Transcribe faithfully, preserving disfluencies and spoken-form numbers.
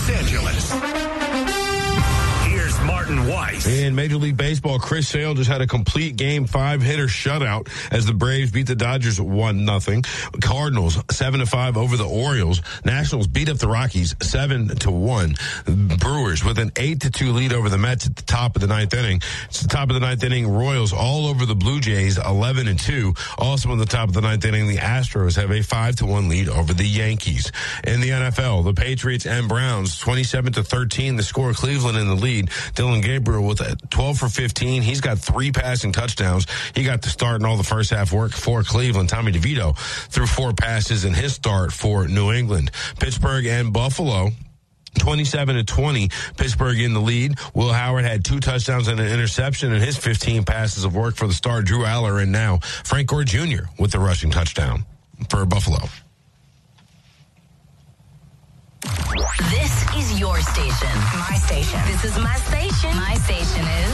Angeles. Here's Martin Weiss. In Major League Baseball, Chris Sale just had a complete game five hitter shutout as the Braves beat the Dodgers one nothing. Cardinals seven to five over the Orioles. Nationals beat up the Rockies seven to one. Brewers with an eight to two lead over the Mets at the top of the ninth inning. It's the top of the ninth inning. Royals all over the Blue Jays eleven and two. Also in the top of the ninth inning, the Astros have a five to one lead over the Yankees. In the N F L, the Patriots and Browns twenty-seven to thirteen. The score, Cleveland in the lead. Dylan Gabriel with a twelve for fifteen. He's got three passing touchdowns. He got to start in all the first half work for Cleveland. Tommy DeVito threw four passes in his start for New England. Pittsburgh and Buffalo twenty-seven to twenty. Pittsburgh in the lead. Will Howard had two touchdowns and an interception in his fifteen passes of work for the star Drew Aller, and now Frank Gore Junior with the rushing touchdown for Buffalo. This is your station. My station. This is my station. My station is